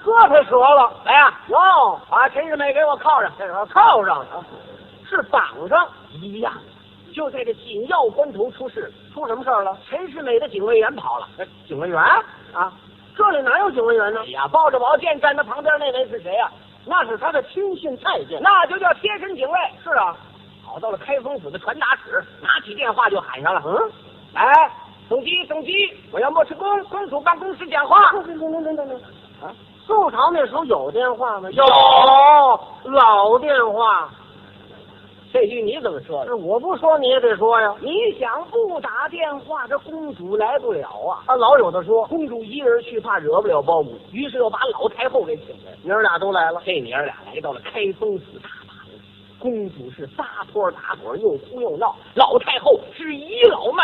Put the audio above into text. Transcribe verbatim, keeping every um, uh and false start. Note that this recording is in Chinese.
胳膊折了。 来呀， 哟， 把陈世美给我铐上。 这是铐上啊， 是绑上一样。就在这紧要关头出事， 出什么事儿了？ 陈世美的警卫员跑了。 警卫员啊，这里哪有警卫员呢哎？呀，抱着宝剑站在旁边那位是谁呀、 那是他的亲信太监。 那就叫贴身警卫。 是啊， 跑到了开封府的传达室，拿起电话就喊上了：“ 嗯， 来，总机，总机，我要莫赤公公主办公室讲话。” 等等等等等等啊！宋朝那时候有电话吗？ 有老电话。 这句你怎么说的？ 我不说你也得说呀。 你想不打电话，这公主来不了啊！ 他老有的说， 公主一人去，怕惹不了包母，于是又把老太后给请来。 娘儿俩都来了。 这娘俩来到了开封府大堂，公主是撒泼打滚，又哭又闹，老太后是倚老卖